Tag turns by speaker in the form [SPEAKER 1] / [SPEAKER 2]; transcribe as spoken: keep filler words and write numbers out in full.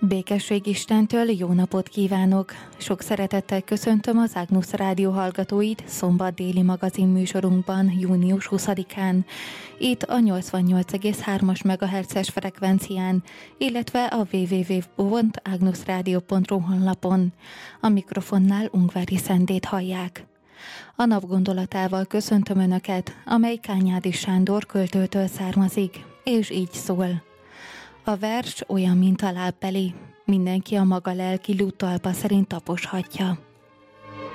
[SPEAKER 1] Békesség Istentől, jó napot kívánok! Sok szeretettel köszöntöm az Ágnusz Rádió hallgatóit szombat déli magazin műsorunkban, június huszadikán. Itt a nyolcvannyolc egész hármas megahertzes frekvencián, illetve a double-u double-u double-u pont agnuszradio pont ru honlapon. A mikrofonnál Ungvári Szendét hallják. A nap gondolatával köszöntöm Önöket, amely Kányádi Sándor költőtől származik, és így szól. A vers olyan, mint a lábbeli. Mindenki a maga lelki lúttalpa szerint taposhatja.